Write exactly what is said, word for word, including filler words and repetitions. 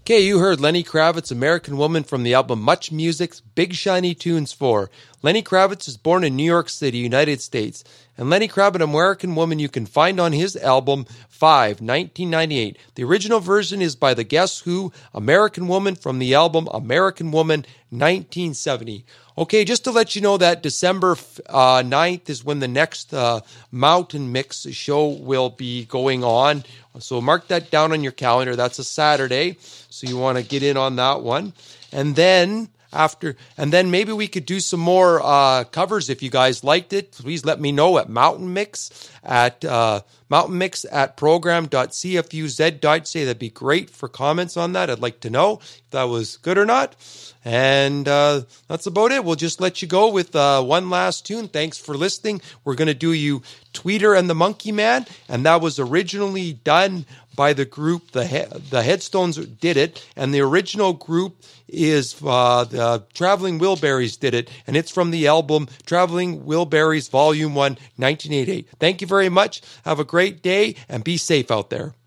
Okay, you heard Lenny Kravitz, American Woman, from the album Much Music's Big Shiny Tunes four. Lenny Kravitz was born in New York City, United States. And Lenny Kravitz, American Woman, you can find on his album five, nineteen ninety-eight. The original version is by the Guess Who, American Woman, from the album American Woman, nineteen seventy. Okay, just to let you know that December uh, ninth is when the next uh, Mountain Mix show will be going on. So mark that down on your calendar. That's a Saturday, so you want to get in on that one. And then after, and then maybe we could do some more uh, covers if you guys liked it. Please let me know at Mountain Mix at uh, Mountain Mix at program dot c f u z dot c a. That'd be great for comments on that. I'd like to know if that was good or not. And uh, that's about it. We'll just let you go with uh, one last tune. Thanks for listening. We're going to do you Tweeter and the Monkey Man, and that was originally done by the group, the he- the Headstones did it, and the original group is uh, the Traveling Wilburys did it, and it's from the album Traveling Wilburys Volume one, nineteen eighty-eight. Thank you very much. Have a great day, and be safe out there.